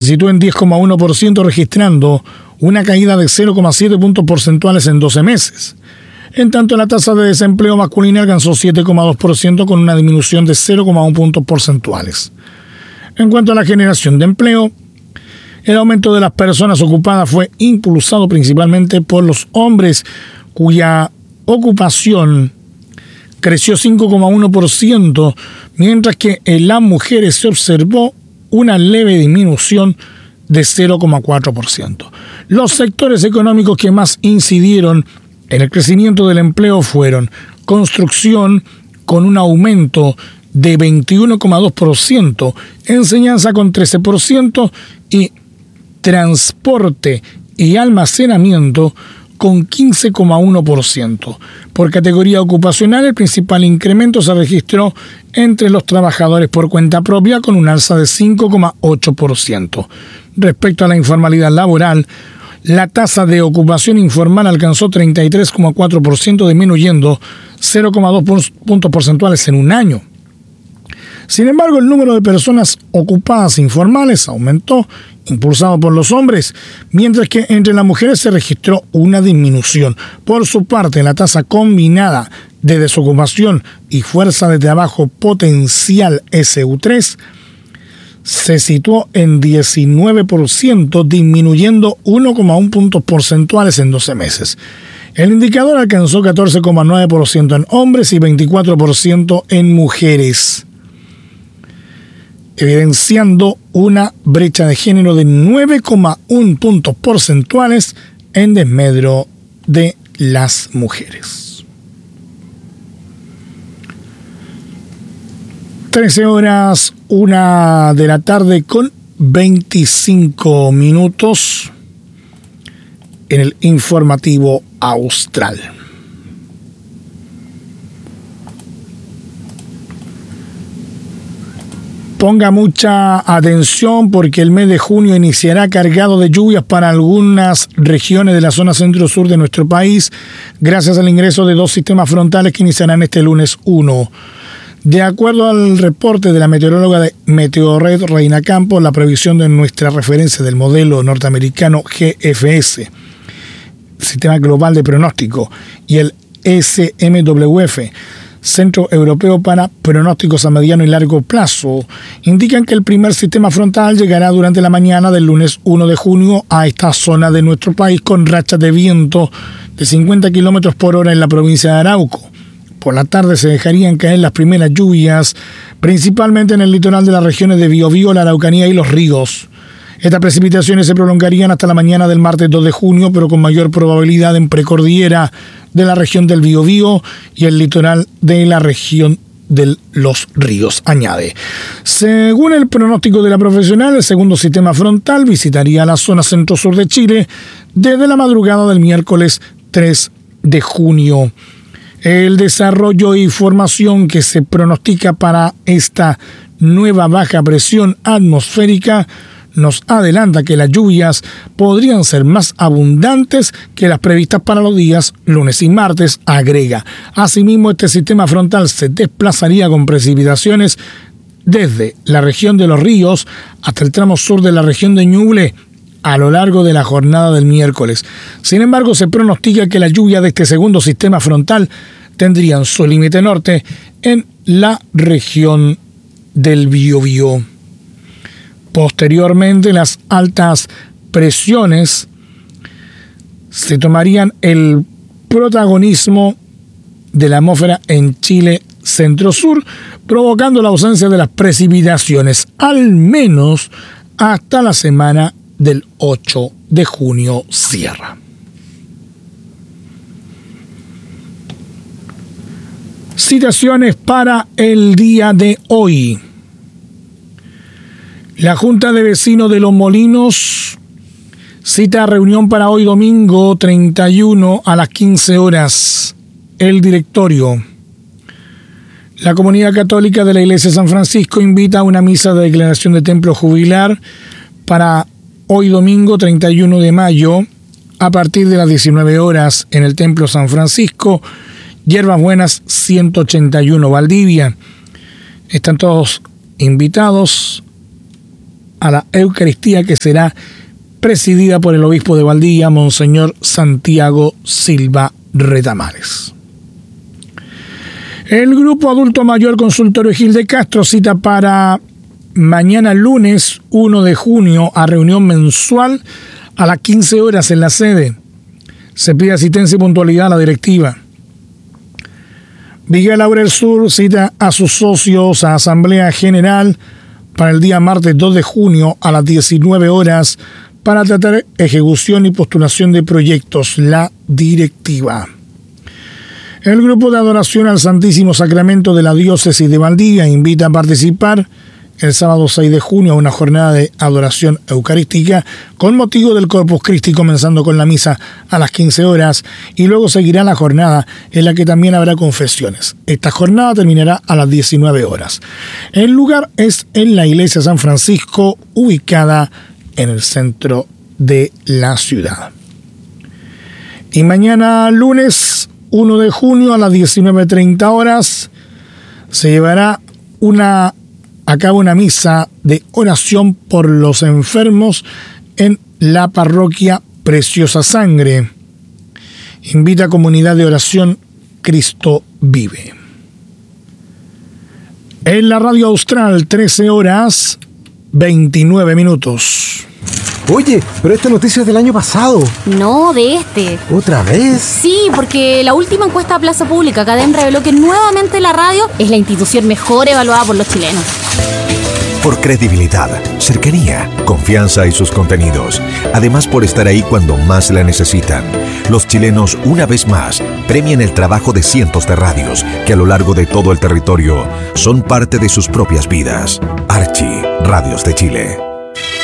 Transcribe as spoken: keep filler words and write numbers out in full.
situó en diez coma uno por ciento, registrando una caída de cero coma siete puntos porcentuales en doce meses. En tanto, la tasa de desempleo masculina alcanzó siete coma dos por ciento con una disminución de cero coma uno puntos porcentuales. En cuanto a la generación de empleo, el aumento de las personas ocupadas fue impulsado principalmente por los hombres, cuya ocupación creció cinco coma uno por ciento, mientras que en las mujeres se observó una leve disminución de cero coma cuatro por ciento. Los sectores económicos que más incidieron en el crecimiento del empleo fueron construcción, con un aumento de veintiuno coma dos por ciento, enseñanza con trece por ciento y transporte y almacenamiento con quince coma uno por ciento. Por categoría ocupacional, el principal incremento se registró entre los trabajadores por cuenta propia, con un alza de cinco coma ocho por ciento. Respecto a la informalidad laboral, la tasa de ocupación informal alcanzó treinta y tres coma cuatro por ciento, disminuyendo cero coma dos puntos porcentuales en un año. Sin embargo, el número de personas ocupadas informales aumentó, impulsado por los hombres, mientras que entre las mujeres se registró una disminución. Por su parte, la tasa combinada de desocupación y fuerza de trabajo potencial S U tres se situó en diecinueve por ciento, disminuyendo uno coma uno puntos porcentuales en doce meses. El indicador alcanzó catorce coma nueve por ciento en hombres y veinticuatro por ciento en mujeres, evidenciando una brecha de género de nueve coma uno puntos porcentuales en desmedro de las mujeres. trece horas, una de la tarde con veinticinco minutos en el informativo austral. Ponga mucha atención porque el mes de junio iniciará cargado de lluvias para algunas regiones de la zona centro-sur de nuestro país, gracias al ingreso de dos sistemas frontales que iniciarán este lunes uno. De acuerdo al reporte de la meteoróloga de Meteorred Reina Campos, la previsión de nuestra referencia del modelo norteamericano G F S, Sistema Global de Pronóstico, y el S M W F, Centro Europeo para Pronósticos a Mediano y Largo Plazo, indican que el primer sistema frontal llegará durante la mañana del lunes uno de junio a esta zona de nuestro país, con rachas de viento de cincuenta kilómetros por hora en la provincia de Arauco. Por la tarde se dejarían caer las primeras lluvias, principalmente en el litoral de las regiones de Biobío, la Araucanía y Los Ríos. Estas precipitaciones se prolongarían hasta la mañana del martes dos de junio, pero con mayor probabilidad en precordillera de la región del Biobío y el litoral de la región de Los Ríos, añade. Según el pronóstico de la profesional, el segundo sistema frontal visitaría la zona centro-sur de Chile desde la madrugada del miércoles tres de junio. El desarrollo y formación que se pronostica para esta nueva baja presión atmosférica nos adelanta que las lluvias podrían ser más abundantes que las previstas para los días lunes y martes, agrega. Asimismo, este sistema frontal se desplazaría con precipitaciones desde la región de Los Ríos hasta el tramo sur de la región de Ñuble a lo largo de la jornada del miércoles. Sin embargo, se pronostica que las lluvias de este segundo sistema frontal tendrían su límite norte en la región del Biobío. Posteriormente, las altas presiones se tomarían el protagonismo de la atmósfera en Chile centro-sur, provocando la ausencia de las precipitaciones, al menos hasta la semana del ocho de junio cierra. Citaciones para el día de hoy. La Junta de Vecinos de Los Molinos cita reunión para hoy domingo treinta y uno a las quince horas. El directorio. La Comunidad Católica de la Iglesia de San Francisco invita a una misa de declaración de templo jubilar para hoy domingo treinta y uno de mayo a partir de las diecinueve horas en el Templo San Francisco, Hierbas Buenas ciento ochenta y uno, Valdivia. Están todos invitados a la Eucaristía, que será presidida por el obispo de Valdivia, Monseñor Santiago Silva Retamares. El Grupo Adulto Mayor Consultorio Gil de Castro cita para mañana lunes uno de junio a reunión mensual a las quince horas en la sede. Se pide asistencia y puntualidad a la directiva. Villa Laurel Sur cita a sus socios a Asamblea General para el día martes dos de junio a las diecinueve horas para tratar ejecución y postulación de proyectos, la directiva. El Grupo de Adoración al Santísimo Sacramento de la Diócesis de Valdivia invita a participar el sábado seis de junio a una jornada de adoración eucarística con motivo del Corpus Christi, comenzando con la misa a las quince horas, y luego seguirá la jornada en la que también habrá confesiones. Esta jornada terminará a las diecinueve horas. El lugar es en la Iglesia San Francisco, ubicada en el centro de la ciudad. Y mañana lunes uno de junio a las diecinueve treinta horas se llevará una a cabo una misa de oración por los enfermos en la parroquia Preciosa Sangre. Invita a comunidad de oración Cristo Vive. En la radio austral, trece horas veintinueve minutos. Oye, pero esta noticia es del año pasado. No, de este. ¿Otra vez? Sí, porque la última encuesta de Plaza Pública, Cadem, reveló que nuevamente la radio es la institución mejor evaluada por los chilenos. Por credibilidad, cercanía, confianza y sus contenidos. Además, por estar ahí cuando más la necesitan. Los chilenos, una vez más, premian el trabajo de cientos de radios que a lo largo de todo el territorio son parte de sus propias vidas. Archi, Radios de Chile.